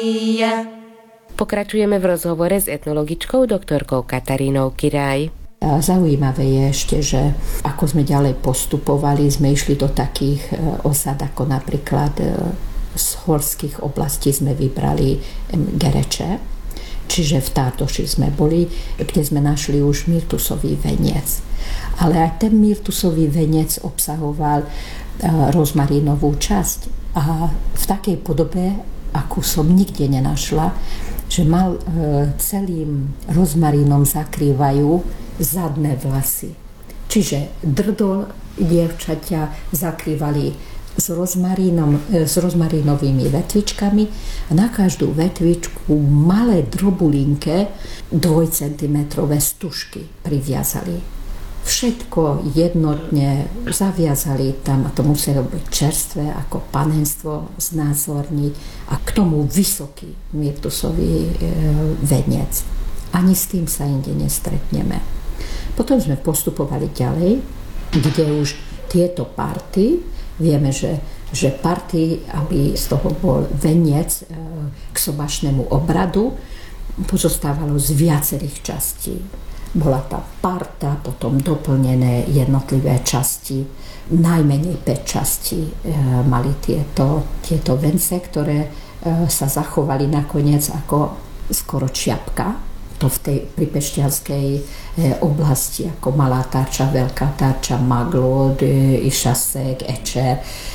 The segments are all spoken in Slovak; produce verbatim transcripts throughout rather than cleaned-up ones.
Pokračujeme v rozhovore s etnologičkou doktorkou Katarínou Kiraj. Zaujímavé je ešte, že ako sme ďalej postupovali, sme išli do takých osad, ako napríklad z horských oblastí sme vybrali Gereče, čiže v Tárdoši sme boli, kde sme našli už myrtusový veniec. Ale aj ten myrtusový veniec obsahoval rozmarínovú časť a v takej podobe, akú som nikde nenašla, že mal celým rozmarínom zakrývajú zadné vlasy. Čiže drdol dievčatia zakrývali s, rozmarínom, s rozmarínovými vetvičkami a na každú vetvičku malé drobulinké dvojcentimetrové stužky priviazali. Všetko jednotne zaviazali tam a to muselo byť čerstvé ako panenstvo znázorniť a k tomu vysoký myrtusový e, veniec. Ani s tým sa inde nestretneme. Potom sme postupovali ďalej, kde už tieto party, vieme, že, že party, aby z toho bol veniec k sobašnému obradu, pozostávalo z viacerých častí. Bola tá parta, potom doplnené jednotlivé časti, najmenej päť častí mali tieto, tieto vence, ktoré sa zachovali nakoniec ako skoro čiapka. To v tej pripešťanskej oblasti, ako malá tarča, veľká tarča, maglod, išasek, ečer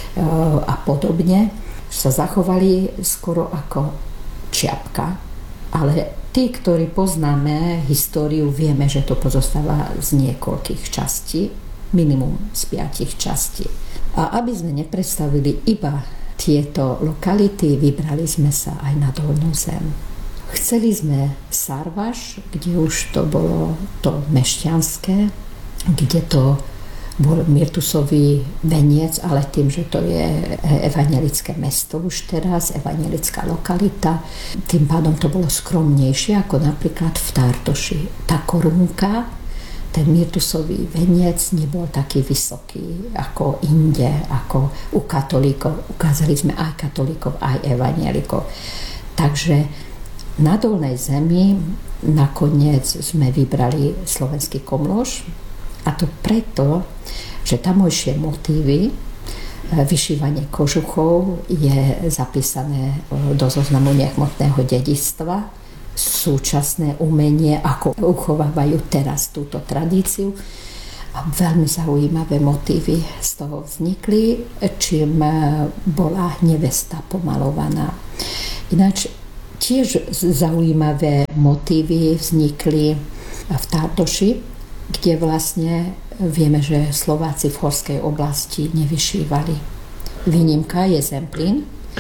a podobne, sa zachovali skoro ako čiapka. Ale tí, ktorí poznáme históriu, vieme, že to pozostáva z niekoľkých častí, minimum z piatich častí. A aby sme nepredstavili iba tieto lokality, vybrali sme sa aj na Dolnú Zem. Chceli sme Sarvaš, kde už to bolo to mešťanské, kde to bol myrtusový veniec, ale tým, že to je evanjelické mesto už teraz, evanjelická lokalita, tým pádom to bolo skromnejšie ako napríklad v Tárdoši. Tá korunka, ten myrtusový veniec nebol taký vysoký ako inde, ako u katolíkov. Ukázali sme aj katolíkov, aj evanjelikov. Takže na Dolnej Zemi nakoniec sme vybrali slovenský Komlóž a to preto, že tamojšie motívy, vyšívanie kožuchov je zapísané do zoznamu nehmotného dedičstva, súčasné umenie, ako uchovávajú teraz túto tradíciu a veľmi zaujímavé motívy z toho vznikli, čím bola nevesta pomalovaná. Ináč tiež zaujímavé motívy vznikli v Tárdoši, kde vlastne vieme, že Slováci v horskej oblasti nevyšívali. Výnimka je Zemplín,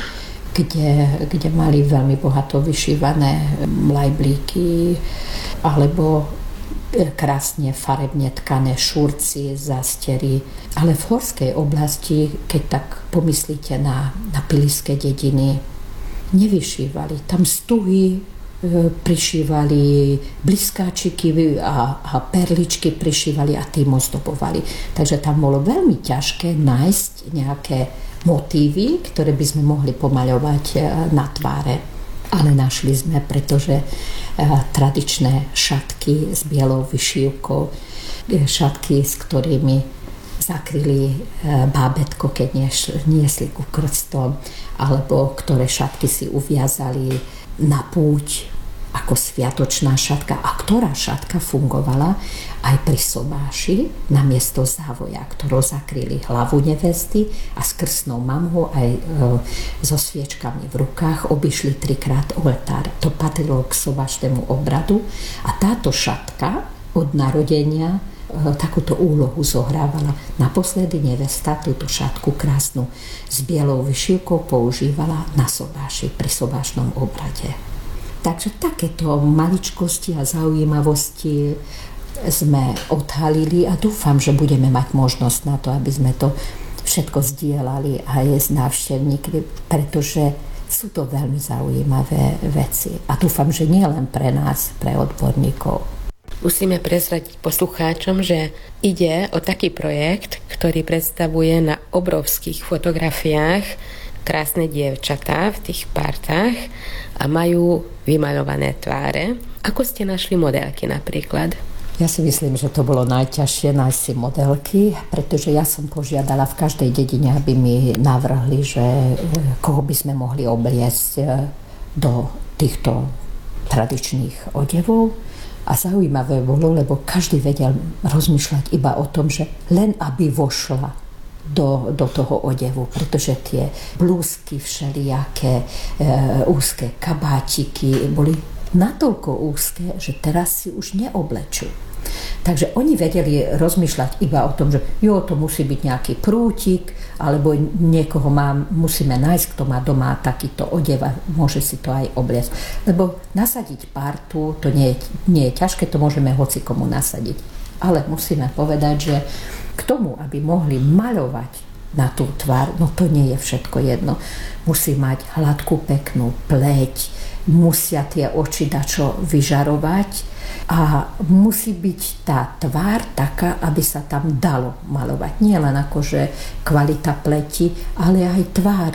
kde, kde mali veľmi bohato vyšívané lajblíky alebo krásne farebne tkané šúrci, zástery. Ale v horskej oblasti, keď tak pomyslíte na, na piliské dediny, nevyšívali. Tam stuhy e, prišívali, bliskáčiky a, a perličky prišívali a tým ozdobovali. Takže tam bolo veľmi ťažké nájsť nejaké motívy, ktoré by sme mohli pomaľovať e, na tváre. Ale našli sme, pretože e, tradičné šatky s bielou vyšívkou, e, šatky, s ktorými zakryli bábätko, keď niesli ku krstom, alebo ktoré šatky si uviazali na púť ako sviatočná šatka a ktorá šatka fungovala aj pri sobáši namiesto závoja, ktorou zakryli hlavu nevesty a s krstnou mamou aj e, so sviečkami v rukách obišli trikrát oltár. To patrilo k sobášnému obradu a táto šatka od narodenia takúto úlohu zohrávala. Naposledy nevesta túto šatku krásnu s bielou vyšívkou používala na sobáši, pri sobášnom obrade. Takže takéto maličkosti a zaujímavosti sme odhalili a dúfam, že budeme mať možnosť na to, aby sme to všetko zdieľali aj s návštevníkmi, pretože sú to veľmi zaujímavé veci. A dúfam, že nie len pre nás, pre odborníkov. Musíme prezradiť poslucháčom, že ide o taký projekt, ktorý predstavuje na obrovských fotografiách krásne dievčatá v tých partách a majú vymaľované tváre. Ako ste našli modelky napríklad? Ja si myslím, že to bolo najťažšie nájsť si modelky, pretože ja som požiadala v každej dedine, aby mi navrhli, že koho by sme mohli obliecť do týchto tradičných odevov. A zaujímavé bolo, lebo každý vedel rozmýšľať iba o tom, že len aby vošla do, do toho odevu, pretože tie blúzky všelijaké, e, úzke kabátiky boli natoľko úzke, že teraz si už neoblečú. Takže oni vedeli rozmýšľať iba o tom, že jo, to musí byť nejaký prútik, alebo niekoho má, musíme nájsť, kto má doma takýto odev a môže si to aj obliecť. Lebo nasadiť partu, to nie je, nie je ťažké, to môžeme hocikomu nasadiť. Ale musíme povedať, že k tomu, aby mohli maľovať na tú tvár, no to nie je všetko jedno. Musí mať hladkú, peknú pleť, musia tie oči dačo vyžarovať a musí byť tá tvár taká, aby sa tam dalo malovať. Nie len akože kvalita pleti, ale aj tvár.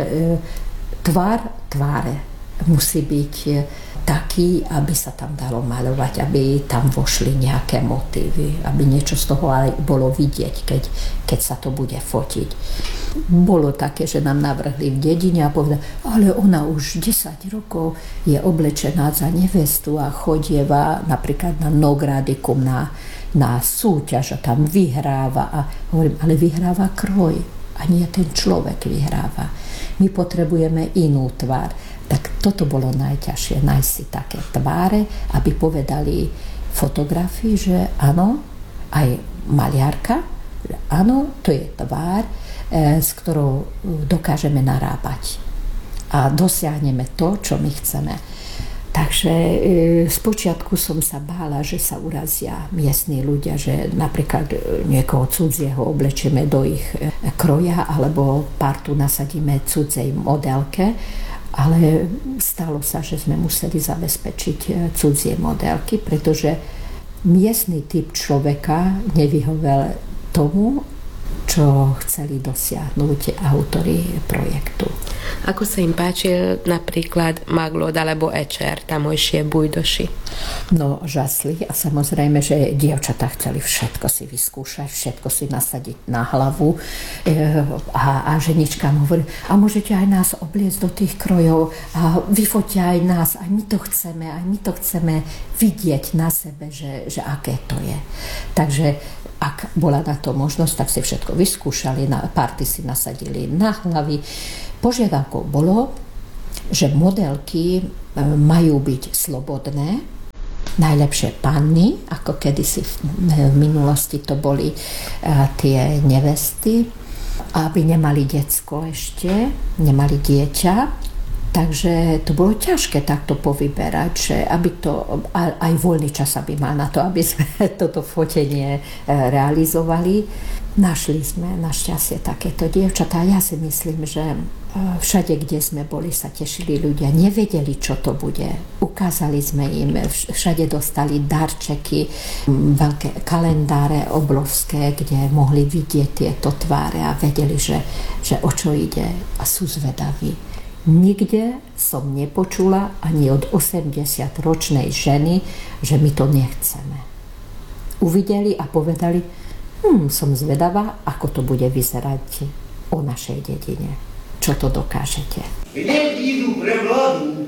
Tvár tváre musí byť taký, aby sa tam dalo maľovať, aby tam vošli nejaké motívy, aby niečo z toho aj bolo vidieť, keď, keď sa to bude fotiť. Bolo také, že nám navrhli v dedine a povedali, ale ona už desať rokov je oblečená za nevestu a chodieva napríklad na Nogradikum, na, na súťaž a tam vyhráva. A hovorím, ale vyhráva kroj a nie ten človek vyhráva. My potrebujeme inú tvár. Tak toto bolo najťažšie, nájsť si také tváre, aby povedali fotografii, že áno, aj maliarka, že áno, to je tvár, e, s ktorou dokážeme narábať a dosiahneme to, čo my chceme. Takže e, spočiatku som sa bála, že sa urazia miestni ľudia, že napríklad niekoho cudzieho oblečieme do ich kroja alebo partu nasadíme cudzej modelke, ale stalo sa, že sme museli zabezpečiť cudzie modelky, pretože miestny typ človeka nevyhovel tomu, čo chceli dosiahnuť autori projektu. Ako sa im páčil napríklad Maglód alebo Ečer, tamojšie bujdoši? No, žasli a samozrejme, že dievčatá chceli všetko si vyskúšať, všetko si nasadiť na hlavu a, a ženička mu hovorí, a môžete aj nás obliecť do tých krojov a vyfotia aj nás, aj my to chceme, aj my to chceme vidieť na sebe, že, že aké to je. Takže ak bola na to možnosť, tak si všetko vyskúšali, na party si nasadili na hlavy. Požiadavkou bolo, že modelky majú byť slobodné, najlepšie panny, ako kedysi v minulosti to boli tie nevesty, aby nemali decko ešte, nemali dieťa. Takže to bolo ťažké takto povyberať, že aby to, aj voľný čas aby mal na to, aby sme toto fotenie realizovali. Našli sme našťastie takéto dievčatá. Ja si myslím, že všade, kde sme boli, sa tešili ľudia. Nevedeli, čo to bude. Ukázali sme im, všade dostali darčeky, veľké kalendáre obrovské, kde mohli vidieť tieto tváre a vedeli, že, že o čo ide a sú zvedaví. Nikde som nepočula ani od osemdesiatročnej ženy, že my to nechceme. Uvideli a povedali, hm, som zvedavá, ako to bude vyzerať o našej dedine. Čo to dokážete? Kde idú pre vládu